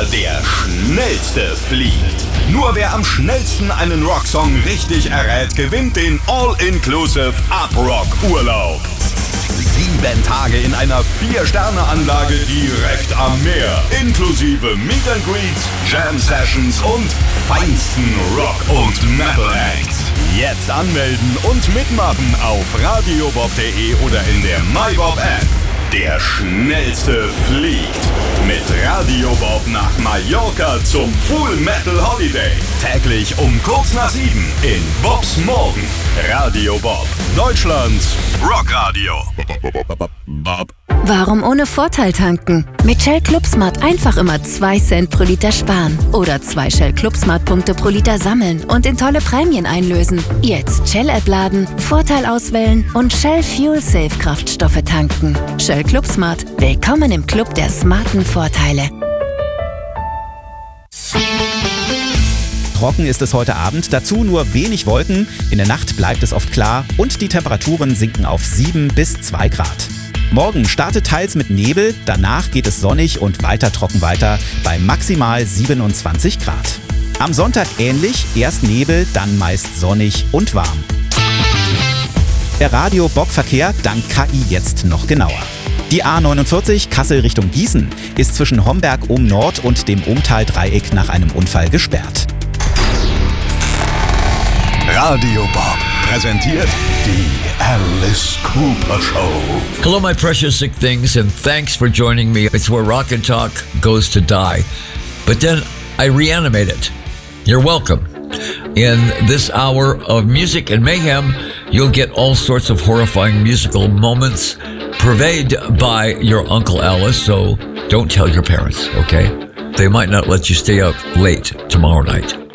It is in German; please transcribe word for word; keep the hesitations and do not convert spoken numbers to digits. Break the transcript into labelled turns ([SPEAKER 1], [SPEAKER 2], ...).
[SPEAKER 1] der Schnellste fliegt. Nur wer am schnellsten einen Rocksong richtig errät, gewinnt den All-Inclusive Up-Rock-Urlaub. Sieben Tage in einer Vier-Sterne-Anlage direkt am Meer. Inklusive Meet and Greets, Jam-Sessions und feinsten Rock- und Metal-Acts. Jetzt anmelden und mitmachen auf radiobob punkt de oder in der MyBob-App. Der Schnellste fliegt. Mit Radio Bob nach Mallorca zum Full Metal Holiday. Täglich um kurz nach sieben in Bobs Morgen. Radio Bob, Deutschlands Rockradio.
[SPEAKER 2] Warum ohne Vorteil tanken? Mit Shell Club Smart einfach immer zwei Cent pro Liter sparen. Oder zwei Shell Club Smart Punkte pro Liter sammeln und in tolle Prämien einlösen. Jetzt Shell-App laden, Vorteil auswählen und Shell Fuel Safe Kraftstoffe tanken. Shell Club Smart. Willkommen im Club der smarten Vorteile.
[SPEAKER 3] Trocken ist es heute Abend, dazu nur wenig Wolken. In der Nacht bleibt es oft klar und die Temperaturen sinken auf sieben bis zwei Grad. Morgen startet teils mit Nebel, danach geht es sonnig und weiter trocken weiter bei maximal siebenundzwanzig Grad. Am Sonntag ähnlich, erst Nebel, dann meist sonnig und warm. Der Radio-Bob-Verkehr dank K I jetzt noch genauer. Die A neunundvierzig Kassel Richtung Gießen ist zwischen Homberg ohm Nord und dem Ohmtal-Dreieck nach einem Unfall gesperrt.
[SPEAKER 1] Radio Bob präsentiert die Alice Cooper Show.
[SPEAKER 4] Hello, my precious sick things, and thanks for joining me. It's where rock and talk goes to die. But then I reanimate it. You're welcome. In this hour of music and mayhem, you'll get all sorts of horrifying musical moments purveyed by your Uncle Alice, so don't tell your parents, okay? They might not let you stay up late tomorrow night.